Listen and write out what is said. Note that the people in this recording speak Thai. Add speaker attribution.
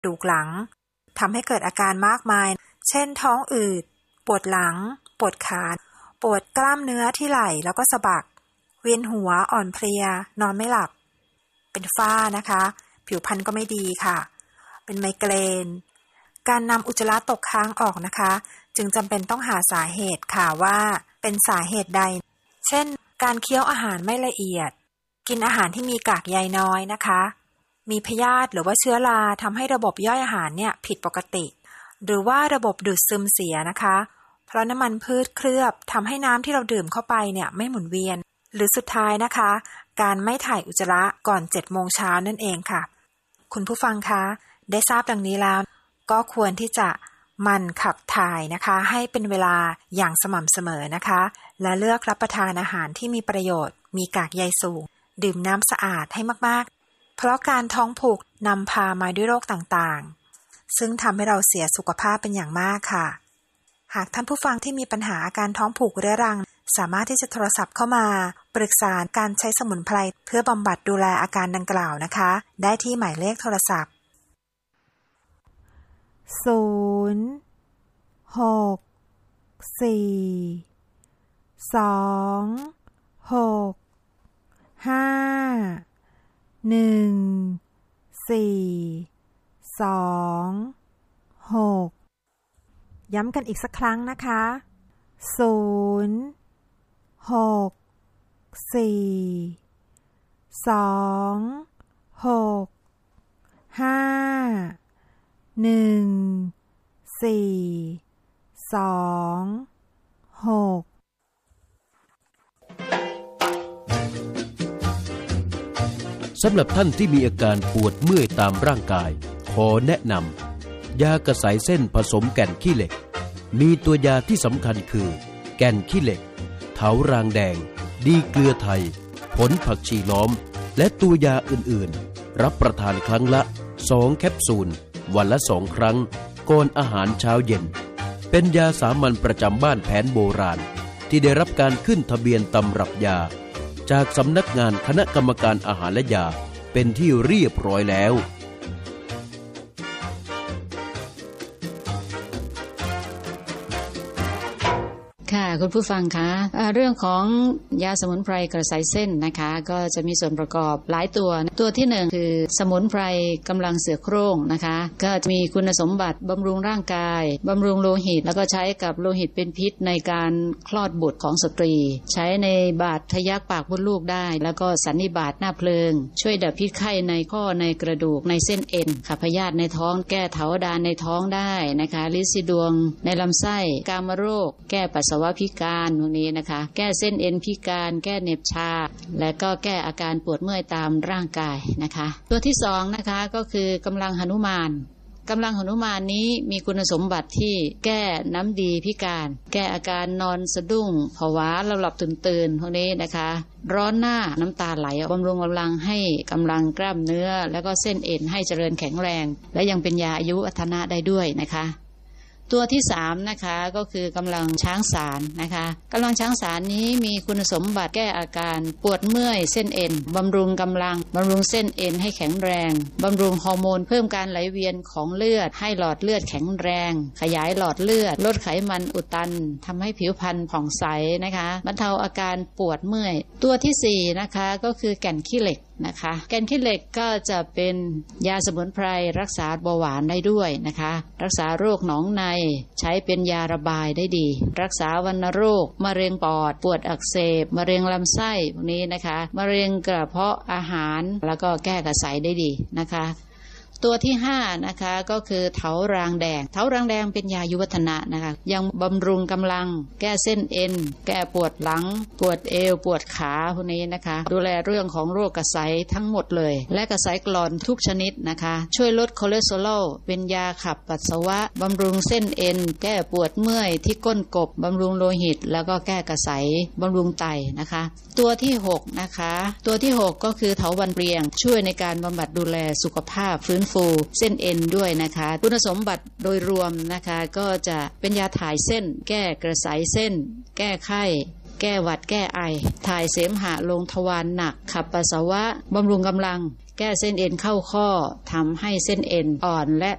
Speaker 1: ดูกหลังทำให้เกิดอาการมากมายเช่นท้องอืดปวดหลังปวดขาปวดกล้ามเนื้อที่ไหล่แล้วก็สะบักเวียนหัวอ่อนเพลียนอนไม่หลับเป็นฝ้านะคะผิวพรรณก็ไม่ดีค่ะเป็นไมเกรนการนำอุจจาระตกค้างออกนะคะจึงจำเป็นต้องหาสาเหตุค่ะว่าเป็นสาเหตุใดเช่นการเคี้ยวอาหารไม่ละเอียดกินอาหารที่มีกากใยน้อยนะคะมีพยาธิหรือว่าเชื้อราทำให้ระบบย่อยอาหารเนี่ยผิดปกติหรือว่าระบบดูดซึมเสียนะคะเพราะน้ำมันพืชเคลือบทำให้น้ำที่เราดื่มเข้าไปเนี่ยไม่หมุนเวียนหรือสุดท้ายนะคะการไม่ถ่ายอุจจาระก่อน 7 โมงเช้านั่นเองค่ะคุณผู้ฟังคะได้ทราบดังนี้แล้วก็ควรที่จะหมั่นขับถ่ายนะคะให้เป็นเวลาอย่างสม่ำเสมอนะคะและเลือกรับประทานอาหารที่มีประโยชน์มีกากใยสูงดื่มน้ำสะอาดให้มากๆเพราะการท้องผูกนำพามาด้วยโรคต่างๆซึ่งทำให้เราเสียสุขภาพเป็นอย่างมากค่ะหากท่านผู้ฟังที่มีปัญหาอาการท้องผูกเรื้อรังสามารถที่จะโทรศัพท์เข้ามาปรึกษาการใช้สมุนไพรเพื่อบำบัดดูแลอาการดังกล่าวนะคะได้ที่หมายเลขโทรศัพท์ย้ำกันอีกสักครั้งนะคะ
Speaker 2: สำหรับท่านที่มีอาการปวดเมื่อยตามร่างกายขอแนะนำยากระสายเส้นผสมแก่นขี้เหล็กมีตัวยาที่สำคัญคือแก่นขี้เหล็กเถารางแดงดีเกลือไทยผลผักชีล้อมและตัวยาอื่นๆรับประทานครั้งละ2 แคปซูลวันละ2 ครั้งก่อนอาหารเช้าเย็นเป็นยาสามัญประจำบ้านแผนโบราณที่ได้รับการขึ้นทะเบียนตำรับยาจากสำนักงานคณะกรรมการอาหารและยาเป็นที่เรียบร้อยแล้ว
Speaker 3: ค่ะคุณผู้ฟังคะเรื่องของยาสมุนไพรกระสายเส้นนะคะก็จะมีส่วนประกอบหลายตัวที่1คือสมุนไพรกำลังเสือโคร่งนะคะก็จะมีคุณสมบัติบำรุงร่างกายบำรุงโลหิตแล้วก็ใช้กับโลหิตเป็นพิษในการคลอดบุตรของสตรีใช้ในบาดทะยักปากมดลูกได้แล้วก็สันนิบาตหน้าเพลิงช่วยดับพิษไข้ในข้อในกระดูกในเส้นเอ็นขับพยาธิในท้องแก้เถาดานในท้องได้นะคะลินสีดวงในลำไส้กามโรคแก้ปัสสาวะพิการพวกนี้นะคะแก้เส้นเอ็นพิการแก้เหน็บชาและก็แก้อาการปวดเมื่อยตามร่างกายนะคะตัวที่2นะคะก็คือกำลังหนุมานกำลังหนุมานนี้มีคุณสมบัติที่แก้น้ำดีพิการแก้อาการนอนสะดุ้งผวาหลับตื่นพวกนี้นะคะร้อนหน้าน้ำตาไหลบำรุงกำลังให้กำลังกล้ามเนื้อแล้วก็เส้นเอ็นให้เจริญแข็งแรงและยังเป็นยาอายุวัฒนะได้ด้วยนะคะตัวที่3นะคะก็คือกำลังช้างสารนะคะกำลังช้างสารนี้มีคุณสมบัติแก้อาการปวดเมื่อยเส้นเอ็นบำรุงกำลังบำรุงเส้นเอ็นให้แข็งแรงบำรุงฮอร์โมนเพิ่มการไหลเวียนของเลือดให้หลอดเลือดแข็งแรงขยายหลอดเลือดลดไขมันอุดตันทำให้ผิวพรรณผ่องใสนะคะบรรเทาอาการปวดเมื่อยตัวที่4นะคะก็คือแก่นขี้เหล็กนะคะแก่นขี้เหล็กก็จะเป็นยาสมุนไพรรักษาเบาหวานได้ด้วยนะคะรักษาโรคหนองในใช้เป็นยาระบายได้ดีรักษาวัณโรคมะเร็งปอดปวดอักเสบมะเร็งลำไส้พวกนี้นะคะมะเร็งกระเพาะอาหารแล้วก็แก้กระสายได้ดีนะคะตัวที่5นะคะก็คือเถารางแดงเถารางแดงเป็นยาอายุวัฒนะนะคะยังบำรุงกำลังแก้เส้นเอ็นแก้ปวดหลังปวดเอวปวดขาพวกนี้นะคะดูแลเรื่องของโรคกระสายทั้งหมดเลยและกระสายกร่อนทุกชนิดนะคะช่วยลดคอเลสเตอรอลเป็นยาขับปัสสาวะบำรุงเส้นเอ็นแก้ปวดเมื่อยที่ก้นกบบำรุงโลหิตแล้วก็แก้กระสายบำรุงไตนะคะตัวที่6นะคะตัวที่6ก็คือเถาวัลย์เปรียงช่วยในการบำบัดดูแลสุขภาพฟื้นฟูเส้นเอ็นด้วยนะคะคุณสมบัติโดยรวมนะคะก็จะเป็นยาถ่ายเส้นแก้กระสายเส้นแก้ไข้แก้หวัดแก้ไอถ่ายเสมหะลงทวารหนักขับปัสสาวะบำรุงกำลังแก้เส้นเอ็นเข้าข้อทำให้เส้นเอ็นอ่อนและ